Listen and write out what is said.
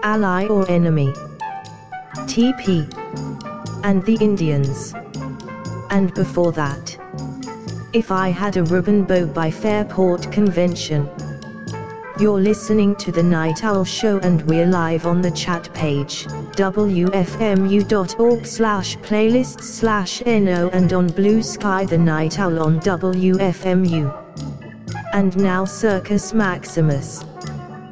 ally or enemy? TP. And the Indians. And before that, If I Had a Ribbon Bow by Fairport Convention. You're listening to The Night Owl Show and we're live on the chat page, wfmu.org/playlists/no and on Blue Sky The Night Owl on WFMU. And now Circus Maximus.